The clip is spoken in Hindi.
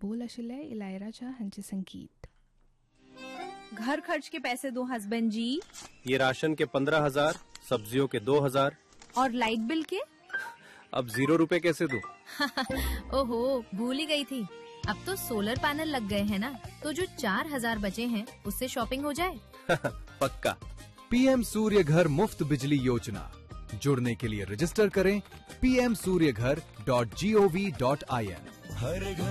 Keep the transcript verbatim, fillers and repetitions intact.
बोल आशिल्ले इलायराजा हांचे संगीत. घर खर्च के पैसे दो हस्बैंड जी. ये राशन के पंद्रह हजार, सब्जियों के दो हजार. और लाइट बिल के? अब जीरो रुपए कैसे दूं? ओहो, भूल ही गई थी. अब तो सोलर पैनल लग गए हैं ना, तो जो चार हजार बचे हैं उससे शॉपिंग हो जाए. पक्का. पीएम सूर्य घर मुफ्त बिजली योजना. जुड़ने के लिए रजिस्टर करें पी एम सूर्य घर dot G O V dot I N. हर घर